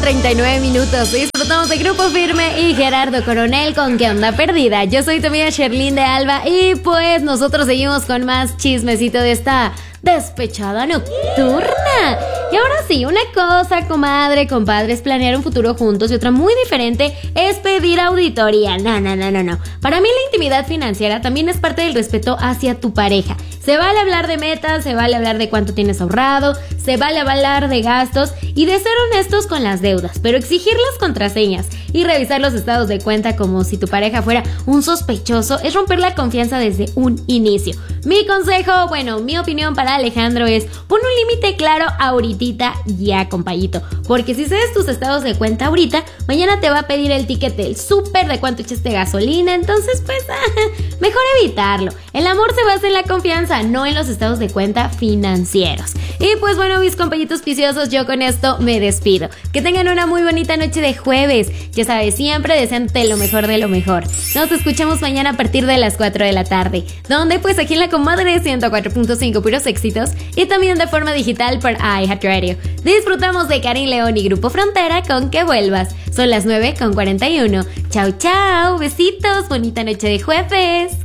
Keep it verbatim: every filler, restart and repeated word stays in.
treinta y nueve minutos. Disfrutamos de Grupo Firme y Gerardo Coronel con ¿Qué onda perdida? Yo soy tu amiga Sherlyn de Alba y pues nosotros seguimos con más chismecito de esta despechada nocturna. Y ahora sí, una cosa, comadre, compadre, es planear un futuro juntos y otra muy diferente es pedir auditoría. No, no, no, no, no. Para mí la intimidad financiera también es parte del respeto hacia tu pareja. Se vale hablar de metas, se vale hablar de cuánto tienes ahorrado, se vale hablar de gastos y de ser honestos con las deudas, pero exigir las contraseñas y revisar los estados de cuenta como si tu pareja fuera un sospechoso es romper la confianza desde un inicio. Mi consejo, bueno, mi opinión para Alejandro es pon un límite claro ahorita ya, compayito, porque si cedes tus estados de cuenta ahorita, mañana te va a pedir el ticket del súper de cuánto echaste gasolina, entonces pues mejor evitarlo. El amor se basa en la confianza, no en los estados de cuenta financieros. Y pues bueno, mis compañitos viciosos, yo con esto me despido. Que tengan una muy bonita noche de jueves. Ya sabes, siempre deseándote lo mejor de lo mejor. Nos escuchamos mañana a partir de las cuatro de la tarde. Donde pues aquí en la comadre ciento cuatro punto cinco puros éxitos. Y también de forma digital por iHeartRadio. Disfrutamos de Karin León y Grupo Frontera con Que Vuelvas. Son las nueve con cuarenta y uno. Chau, chau. Besitos. Bonita noche de jueves.